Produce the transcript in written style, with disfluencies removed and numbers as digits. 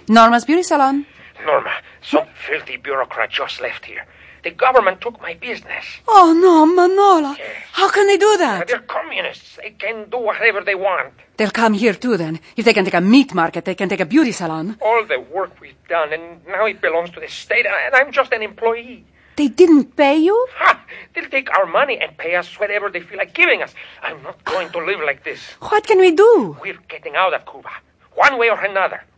Norma's Beauty Salon. Norma, some filthy bureaucrat just left here. The government took my business. Oh, no, Manola. How can they do that? They're communists. They can do whatever they want. They'll come here, too, then. If they can take a meat market, they can take a beauty salon. All the work we've done, and now it belongs to the state, and I'm just an employee. They didn't pay you? Ha! They'll take our money and pay us whatever they feel like giving us. I'm not going to live like this. What can we do? We're getting out of Cuba, one way or another.